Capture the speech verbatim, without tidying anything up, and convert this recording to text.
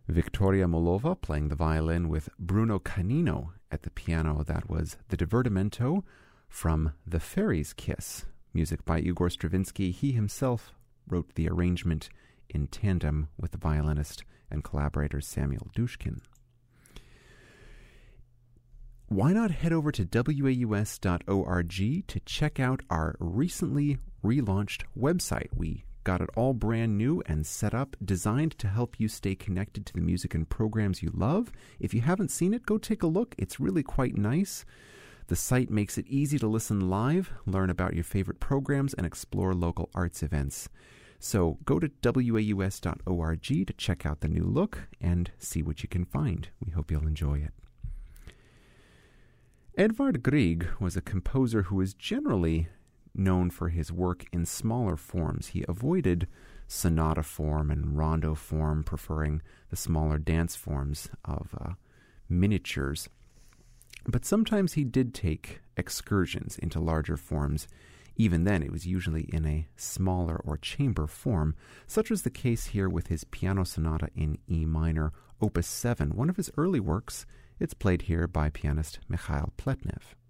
Victoria Molova playing the violin with Bruno Canino at the piano. That was the Divertimento from The Fairy's Kiss, music by Igor Stravinsky. He himself wrote the arrangement in tandem with the violinist and collaborator Samuel Dushkin. Why not head over to W A U S dot org to check out our recently relaunched website? We got it all brand new and set up, designed to help you stay connected to the music and programs you love. If you haven't seen it, go take a look. It's really quite nice. The site makes it easy to listen live, learn about your favorite programs, and explore local arts events. So go to W A U S dot org to check out the new look and see what you can find. We hope you'll enjoy it. Edvard Grieg was a composer who was generally known for his work in smaller forms. He avoided sonata form and rondo form, preferring the smaller dance forms of uh, miniatures. But sometimes he did take excursions into larger forms. Even then, it was usually in a smaller or chamber form. Such was the case here with his piano sonata in E minor, Opus seven, one of his early works. It's played here by pianist Mikhail Pletnev.